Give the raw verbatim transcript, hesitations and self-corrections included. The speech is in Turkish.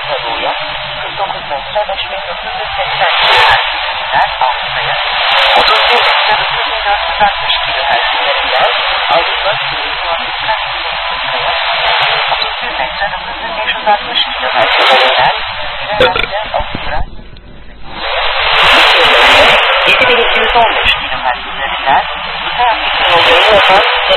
Orta Doğu'ya kırk dokuz metre beş bin dokuz yüz seksen kilohertz ilerler, Avrupa'ya otuz bir metre dokuz bin dört yüz altmış kilohertz ilerler, Avrupa Kuzey Afrika Kuzey otuz bir metre dokuz bin beş yüz altmış kilohertz ilerler, Güney Asya Avustralya yedi bin iki yüz on beş kilohertz ilerler, Kuzey Afrika yolları yapan